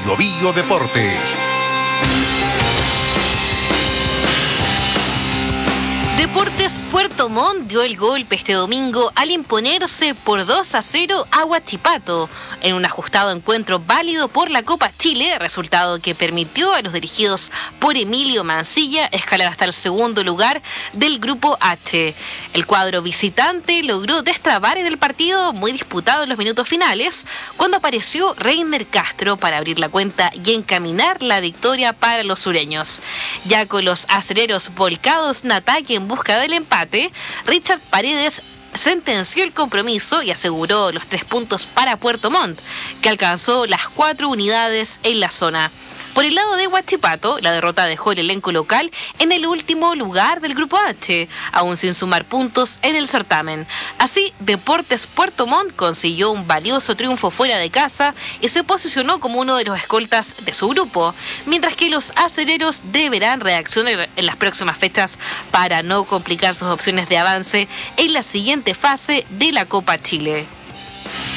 Bio Deportes. Deportes Puerto Montt dio el golpe este domingo al imponerse por 2-0 a Huachipato en un ajustado encuentro válido por la Copa Chile, resultado que permitió a los dirigidos por Emilio Mancilla escalar hasta el segundo lugar del Grupo H. El cuadro visitante logró destrabar en el partido muy disputado en los minutos finales, cuando apareció Reiner Castro para abrir la cuenta y encaminar la victoria para los sureños. Ya con los acereros volcados en ataque en busca del empate, Richard Paredes sentenció el compromiso y aseguró los 3 puntos para Puerto Montt, que alcanzó las 4 unidades en la zona. Por el lado de Huachipato, la derrota dejó el elenco local en el último lugar del Grupo H, aún sin sumar puntos en el certamen. Así, Deportes Puerto Montt consiguió un valioso triunfo fuera de casa y se posicionó como uno de los escoltas de su grupo, mientras que los acereros deberán reaccionar en las próximas fechas para no complicar sus opciones de avance en la siguiente fase de la Copa Chile.